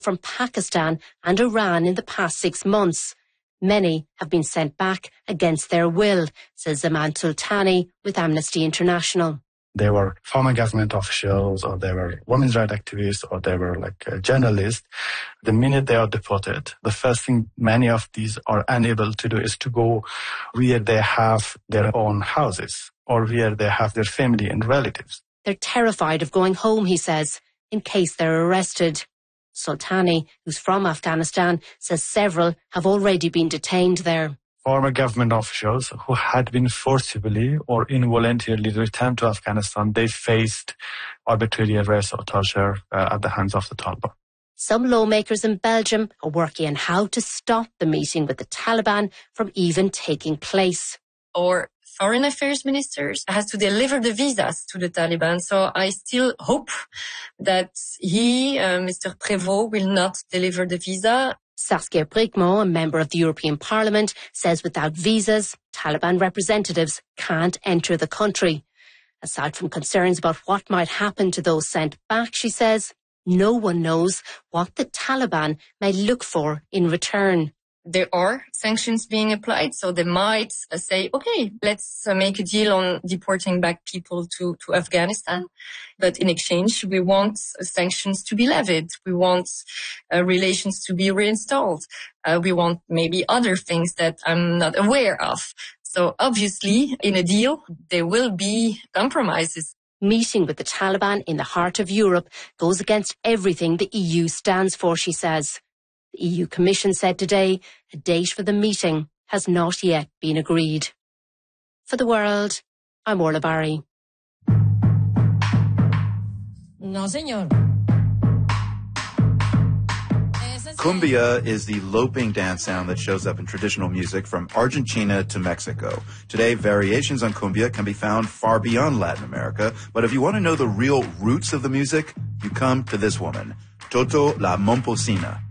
from Pakistan and Iran in the past 6 months. Many have been sent back against their will, says Zaman Sultani with Amnesty International. They were former government officials, or they were women's rights activists, or they were journalists. The minute they are deported, the first thing many of these are unable to do is to go where they have their own houses or where they have their family and relatives. They're terrified of going home, he says, in case they're arrested. Sultani, who's from Afghanistan, says several have already been detained there. Former government officials who had been forcibly or involuntarily returned to Afghanistan, they faced arbitrary arrest or torture at the hands of the Taliban. Some lawmakers in Belgium are working on how to stop the meeting with the Taliban from even taking place. Our foreign affairs ministers has to deliver the visas to the Taliban. So I still hope that Mr. Prévost, will not deliver the visa. Saskia Brikmont, a member of the European Parliament, says without visas, Taliban representatives can't enter the country. Aside from concerns about what might happen to those sent back, she says, no one knows what the Taliban may look for in return. There are sanctions being applied, so they might say, okay, let's make a deal on deporting back people to Afghanistan. But in exchange, we want sanctions to be levied. We want relations to be reinstalled. We want maybe other things that I'm not aware of. So obviously, in a deal, there will be compromises. Meeting with the Taliban in the heart of Europe goes against everything the EU stands for, she says. The EU Commission said today a date for the meeting has not yet been agreed. For The World, I'm Orla Barry. No, señor. Cumbia is the loping dance sound that shows up in traditional music from Argentina to Mexico. Today, variations on cumbia can be found far beyond Latin America, but if you want to know the real roots of the music, you come to this woman, Toto la Momposina.